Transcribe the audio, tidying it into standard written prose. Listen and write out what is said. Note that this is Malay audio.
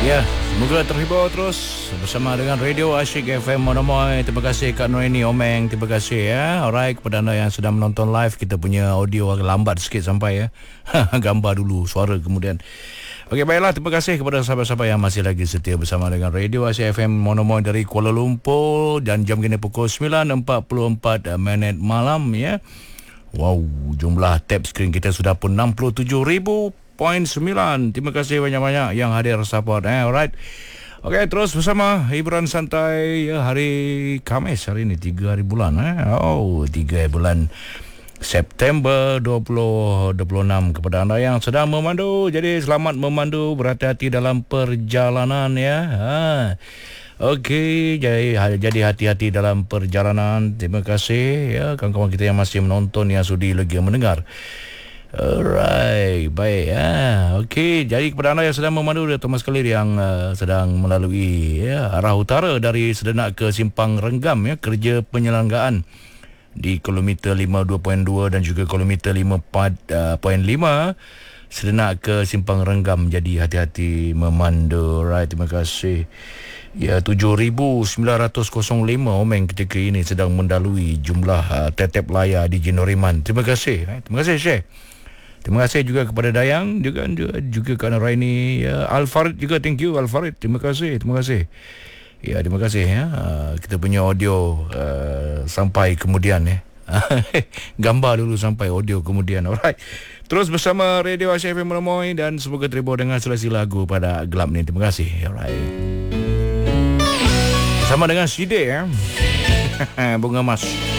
Ya, semoga terhibur terus bersama dengan Radio Asyik FM Monomoy. Terima kasih Kak Noeni Omeng. Terima kasih ya. Alright, kepada anda yang sedang menonton live, kita punya audio agak lambat sikit sampai ya. Gambar dulu, suara kemudian. Okey, baiklah. Terima kasih kepada sahabat-sahabat yang masih lagi setia bersama dengan Radio Asyik FM Monomoy dari Kuala Lumpur. Dan jam kini pukul 9.44 malam ya. Wow, jumlah tab skrin kita sudah pun 67,000.9. Terima kasih banyak-banyak yang hadir support. Alright. Okey, terus bersama hiburan santai ya, hari Khamis hari ini 3 hari bulan 3 hari bulan September 2026. Kepada anda yang sedang memandu, jadi selamat memandu, berhati-hati dalam perjalanan ya. Okey, jadi hati-hati dalam perjalanan. Terima kasih ya kawan-kawan kita yang masih menonton, yang sudi lagi mendengar. Alright, baik ya. Okey, jadi kepada anda yang sedang memandu terutama sekali yang sedang melalui ya, arah utara dari Sedenak ke Simpang Renggam ya, kerja penyelenggaraan di kilometer 52.2 dan juga kilometer 54.5 Sedenak ke Simpang Renggam. Jadi hati-hati memandu. Right, terima kasih. Ya, 7,905 Omeng ketika ini sedang mendalui jumlah tetep layar di Jenoriman. Terima kasih. Terima kasih Syekh. Terima kasih juga kepada Dayang juga kerana Raini ya, Alfarid juga, thank you Alfarid. Terima kasih. Ya, terima kasih ya. Kita punya audio sampai kemudian ya. Gambar dulu sampai audio kemudian. Alright. Terus bersama Radio Asyik FM Monomoy dan semoga terhibur dengan selesi lagu pada gelap ni. Terima kasih. Alright. Bersama dengan Sidik ya. Bunga Mas.